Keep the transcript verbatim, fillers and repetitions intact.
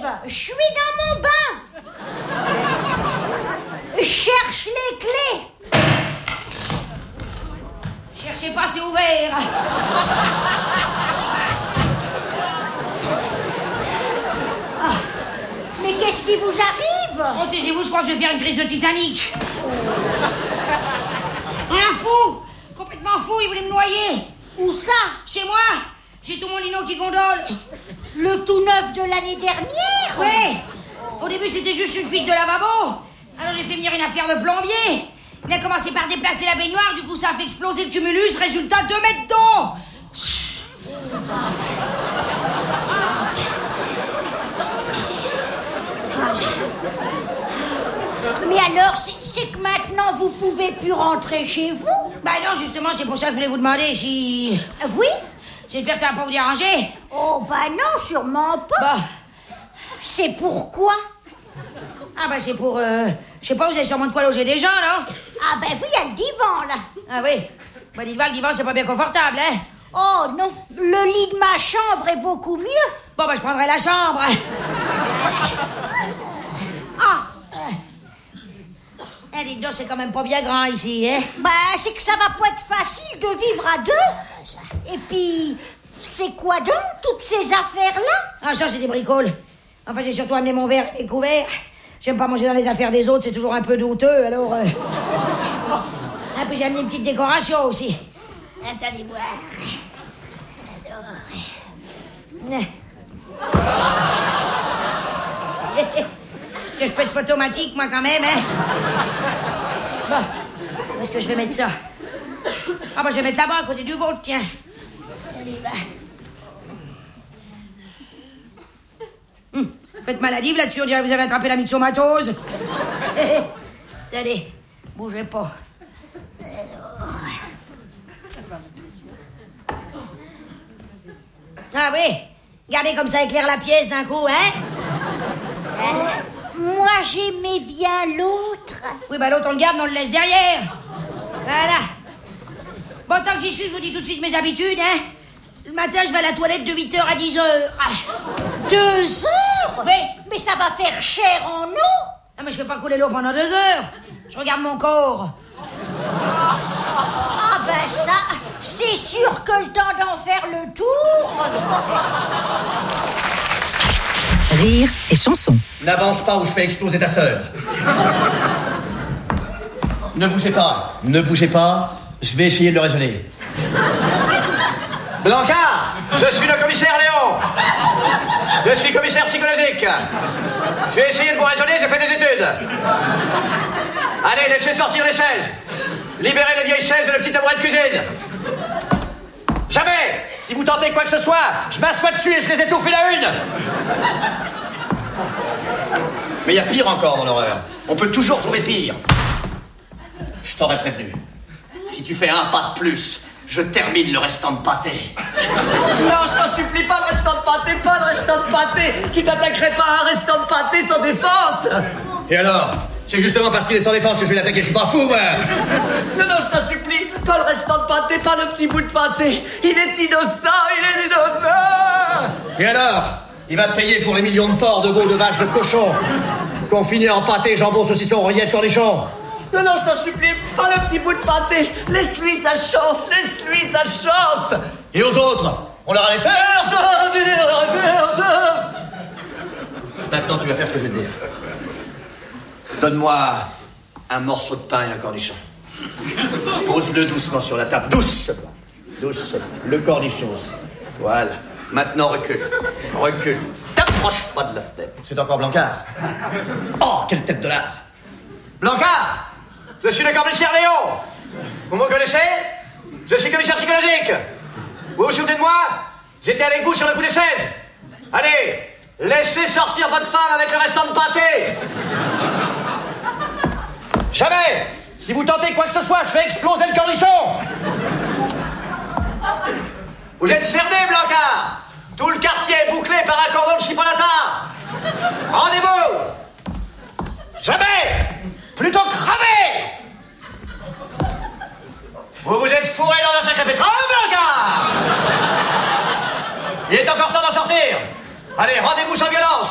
j'arrive. Je suis dans mon bain. Je cherche les clés. Cherchez pas, c'est ouvert. Ah, mais qu'est-ce qui vous arrive? Protégez-vous, je crois que je vais faire une crise de Titanic. Un fou, complètement fou, il voulait me noyer. Où ça? Chez moi, j'ai tout mon lino qui gondole. Le tout neuf de l'année dernière? Oui. Au début, c'était juste une fuite de lavabo. Alors j'ai fait venir une affaire de plombier. Il a commencé par déplacer la baignoire, du coup ça a fait exploser le tumulus, résultat, deux mètres d'eau. Mais alors, c'est, c'est que maintenant vous pouvez plus rentrer chez vous? Bah non, justement, c'est pour ça que je voulais vous demander si... Oui? J'espère que ça va pas vous déranger. Oh bah non, sûrement pas. Bah. C'est pourquoi? Ah bah c'est pour... Euh, je sais pas, vous avez sûrement de quoi loger des gens, non? Ah bah oui, il y a le divan, là. Ah oui. Bah dites-moi, le divan, c'est pas bien confortable, hein? Oh non, le lit de ma chambre est beaucoup mieux. Bon bah je prendrai la chambre. Ah. Eh, dites donc, c'est quand même pas bien grand ici, hein? Bah, c'est que ça va pas être facile de vivre à deux. Et puis, c'est quoi donc, toutes ces affaires-là? Ah, ça, c'est des bricoles. Enfin, j'ai surtout amené mon verre et mes couverts. J'aime pas manger dans les affaires des autres, c'est toujours un peu douteux, alors... Euh... Ah, puis j'ai amené une petite décoration aussi. Attendez voir. Alors... Est-ce que je peux être photomatique, moi, quand même, hein? Bon, où est-ce que je vais mettre ça? Ah, bah, je vais mettre là-bas, à côté du vôtre, tiens. Allez, va. Hum, faites maladive là-dessus, on dirait que vous avez attrapé la myxomatose. Attendez, bougez pas. Alors... Ah oui, regardez comme ça éclaire la pièce d'un coup, hein? Euh, moi, j'aimais bien l'autre. Oui, bah l'autre, on le garde, mais on le laisse derrière. Voilà. Bon, tant que j'y suis, je vous dis tout de suite mes habitudes, hein? Le matin, je vais à la toilette de huit heures à dix heures. Ah. Deux heures? Oui. Mais ça va faire cher en eau. Ah, mais je fais pas couler l'eau pendant deux heures. Je regarde mon corps. Ah ben ça, c'est sûr que le temps d'en faire le tour. Rire et chanson. N'avance pas ou je fais exploser ta sœur. Ne bougez pas, ne bougez pas, je vais essayer de le raisonner. Blanca, je suis le commissaire Léon. Je suis commissaire psychologique. Je vais essayer de vous raisonner, j'ai fait des études. Allez, laissez sortir les chaises. Libérez les vieilles chaises et le petit tabouret de cuisine. Jamais, si vous tentez quoi que ce soit, je m'assois dessus et je les étouffe une à une. Mais il y a pire encore dans l'horreur. On peut toujours trouver pire. Je t'aurais prévenu. Si tu fais un pas de plus, je termine le restant de pâté. Non, je t'en supplie, pas le restant de pâté, pas le restant de pâté. Tu t'attaquerais pas à un restant de pâté sans défense. Et alors? C'est justement parce qu'il est sans défense que je vais l'attaquer, je suis pas fou, moi. Non, non, je t'en supplie, pas le restant de pâté, pas le petit bout de pâté. Il est innocent, il est innocent. Et alors? Il va te payer pour les millions de porcs, de veaux, de vaches, de cochons qu'on finit en pâté, jambon, saucisson, rillettes, cornichons. Non, non, je t'en supplie, pas le petit bout de pâté. Laisse-lui sa chance, laisse-lui sa chance. Et aux autres, on leur a laissé. Maintenant, tu vas faire ce que je vais te dire. Donne-moi un morceau de pain et un cornichon. Pose-le doucement sur la table. Douce. Douce. Le cornichon aussi. Voilà. Maintenant, recule. Recule. T'approche pas de la fenêtre. C'est encore Blancard. Oh, quelle tête de lard. Blancard, je suis le commissaire Léon. Vous me connaissez? Je suis commissaire psychologique. Vous vous souvenez de moi? J'étais avec vous sur le coup des chaises. Allez, laissez sortir votre femme avec le restant de pâté. Jamais. Si vous tentez quoi que ce soit, je fais exploser le cornichon. Vous êtes cerné, Blancard. Tout le quartier est bouclé par un cordon de chipolata. Rendez-vous. Jamais. Plutôt crever. Vous vous êtes fourré dans un sacré pétrole, Blancard. Il est encore temps d'en sortir. Allez, rendez-vous sans violence.